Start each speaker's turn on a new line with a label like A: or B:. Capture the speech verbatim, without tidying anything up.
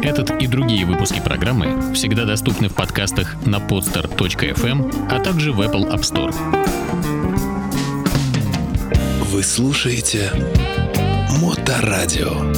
A: Этот и другие выпуски программы всегда доступны в подкастах на podster точка эф эм, а также в Apple App Store.
B: Вы слушаете Моторадио.